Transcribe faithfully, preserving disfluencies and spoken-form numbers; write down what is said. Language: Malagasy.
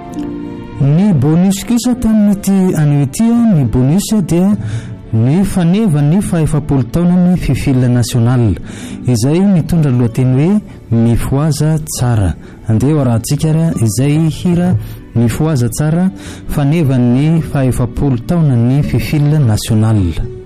Ny bonus kisa tamin'ity an'ity ny bonus dia ny faneva ny fahefapolo taona ny fifilana national izay mitondra lohateny hoe mifoaza tsara. Andeha arahantsika ra izay hira mifoaza tsara faneva ny fahefapolo taona ny fifilana national.